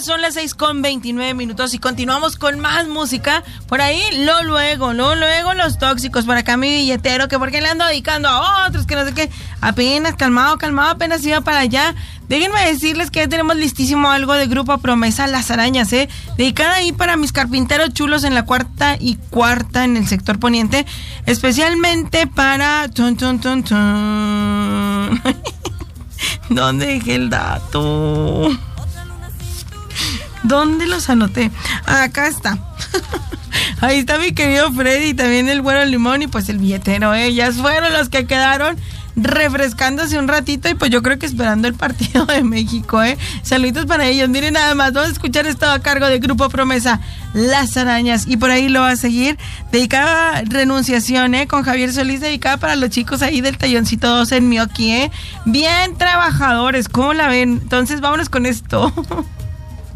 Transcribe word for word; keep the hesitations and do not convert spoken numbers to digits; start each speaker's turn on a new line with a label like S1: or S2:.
S1: son las seis con veintinueve minutos y continuamos con más música. Por ahí, lo luego, lo luego los tóxicos. Por acá mi billetero, que porque le ando dedicando a otros, que no sé qué. Apenas, calmado, calmado, apenas iba para allá. Déjenme decirles que ya tenemos listísimo algo de Grupo Promesa, Las Arañas, ¿eh? Dedicada ahí para mis carpinteros chulos en la cuarta y cuarta en el sector poniente. Especialmente para... Tun, tun, tun, tun. ¿Dónde dejé el dato? ¿Dónde los anoté? Acá está. Ahí está mi querido Freddy, también el Güero Limón y pues el billetero. Ellas fueron los que quedaron refrescándose un ratito y pues yo creo que esperando el partido de México, ¿eh? Saluditos para ellos. Miren nada más, vamos a escuchar esto a cargo de Grupo Promesa, Las Arañas, y por ahí lo va a seguir, dedicada a Renunciación, ¿eh? Con Javier Solís, dedicada para los chicos ahí del Talloncito dos en Mioki, ¿eh? Bien trabajadores, ¿cómo la ven? Entonces vámonos con esto.